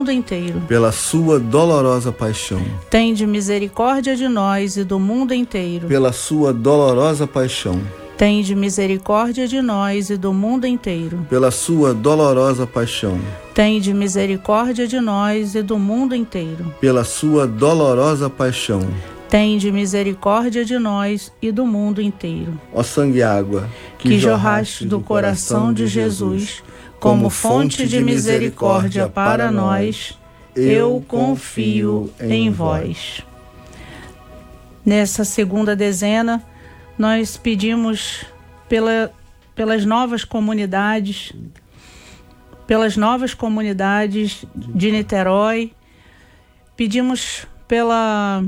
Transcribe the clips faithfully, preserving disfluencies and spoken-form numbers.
mundo inteiro. Pela sua dolorosa paixão. Tende misericórdia de nós e do mundo inteiro. Pela sua dolorosa paixão. Tende misericórdia de nós e do mundo inteiro. Pela sua dolorosa paixão. Tende misericórdia de nós e do mundo inteiro. Pela sua dolorosa paixão. Tende misericórdia de nós e do mundo inteiro. Ó sangue e água, que, que jorraste do coração de Jesus, como fonte de misericórdia para nós, eu confio em vós. Nessa segunda dezena, nós pedimos pela, pelas novas comunidades, pelas novas comunidades de Niterói, pedimos pela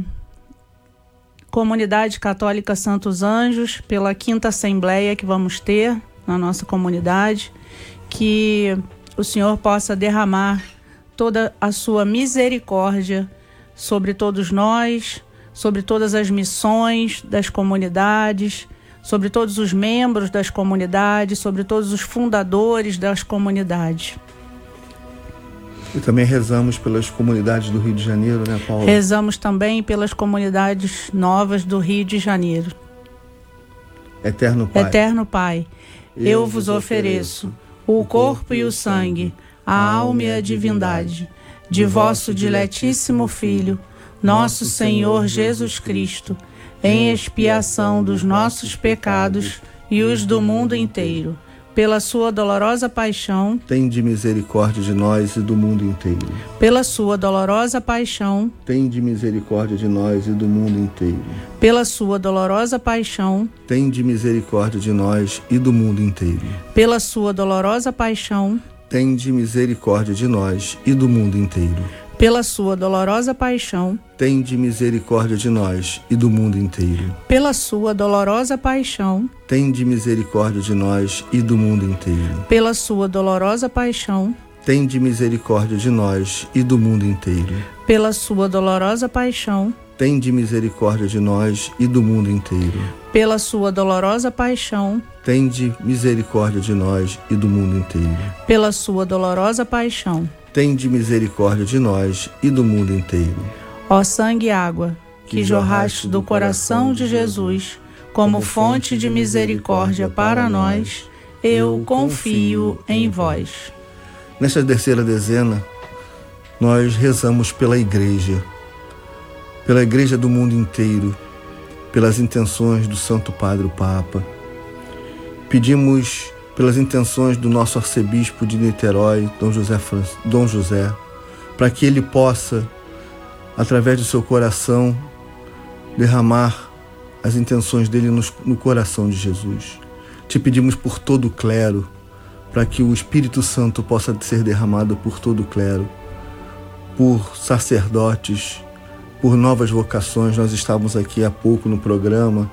Comunidade Católica Santos Anjos, pela quinta assembleia que vamos ter na nossa comunidade, que o Senhor possa derramar toda a sua misericórdia sobre todos nós, sobre todas as missões das comunidades, sobre todos os membros das comunidades, sobre todos os fundadores das comunidades. E também rezamos pelas comunidades do Rio de Janeiro, né, Paulo? Rezamos também pelas comunidades novas do Rio de Janeiro. Eterno Pai. Eterno Pai, eu, eu vos ofereço o corpo e o sangue, a alma e a divindade de vosso diletíssimo Filho, nosso Senhor Jesus Cristo, em expiação dos nossos pecados e os do mundo inteiro. Pela sua dolorosa paixão, tende misericórdia de nós e do mundo inteiro. Pela sua dolorosa paixão, tende misericórdia de nós e do mundo inteiro. Pela sua dolorosa paixão, tende misericórdia de nós e do mundo inteiro. Pela sua dolorosa paixão, tende misericórdia de nós e do mundo inteiro. Pela sua dolorosa paixão, tende misericórdia de nós e do mundo inteiro. Pela sua dolorosa paixão, tende misericórdia de nós e do mundo inteiro. Pela sua dolorosa paixão, tende misericórdia de nós e do mundo inteiro. Pela sua dolorosa paixão, tende misericórdia de nós e do mundo inteiro. Pela sua dolorosa paixão, tende misericórdia de nós e do mundo inteiro. Pela sua dolorosa paixão, tende misericórdia de nós e do mundo inteiro. Ó sangue e água, que, que jorraste do coração de Jesus, como fonte de misericórdia para nós, eu confio em vós. Nesta terceira dezena, nós rezamos pela Igreja, pela Igreja do mundo inteiro, pelas intenções do Santo Padre o Papa. Pedimos pelas intenções do nosso arcebispo de Niterói, Dom José, Dom José, para que ele possa, através do seu coração, derramar as intenções dele no, no coração de Jesus. Te pedimos por todo o clero, para que o Espírito Santo possa ser derramado por todo o clero, por sacerdotes, por novas vocações. Nós estávamos aqui há pouco no programa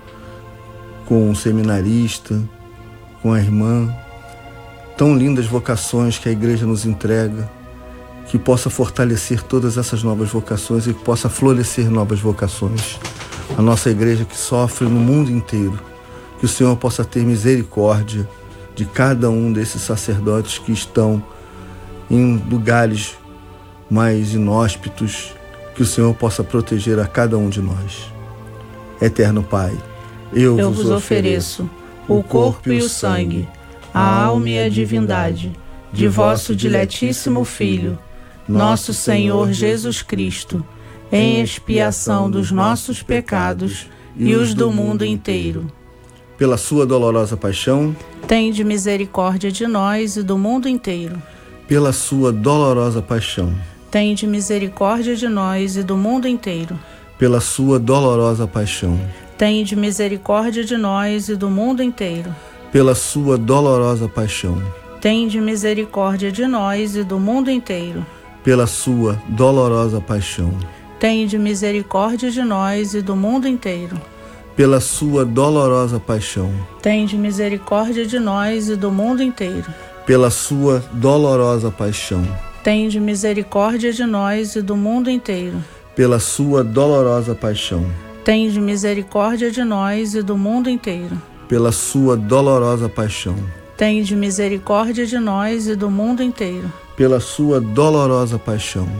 com um seminarista, com a irmã, tão lindas vocações que a Igreja nos entrega, que possa fortalecer todas essas novas vocações e que possa florescer novas vocações. A nossa Igreja que sofre no mundo inteiro, que o Senhor possa ter misericórdia de cada um desses sacerdotes que estão em lugares mais inóspitos, que o Senhor possa proteger a cada um de nós. Eterno Pai, eu, eu vos vos ofereço o corpo e o sangue, a alma e a divindade de vosso diletíssimo Filho, nosso Senhor Jesus Cristo, em expiação dos nossos pecados e os do mundo inteiro. Pela sua dolorosa paixão, tende misericórdia de nós e do mundo inteiro. Pela sua dolorosa paixão, tende misericórdia de nós e do mundo inteiro. Pela sua dolorosa paixão, tende misericórdia de nós e do mundo inteiro. Pela sua dolorosa paixão, tende misericórdia de nós e do mundo inteiro. Pela sua dolorosa paixão, tende misericórdia de nós e do mundo inteiro. Pela sua dolorosa paixão, tende misericórdia de nós e do mundo inteiro. Pela sua dolorosa paixão, tende misericórdia de nós e do mundo inteiro. Pela sua dolorosa paixão, tende misericórdia de nós e do mundo inteiro. Pela sua dolorosa paixão, tende misericórdia de nós e do mundo inteiro. pela sua dolorosa paixão.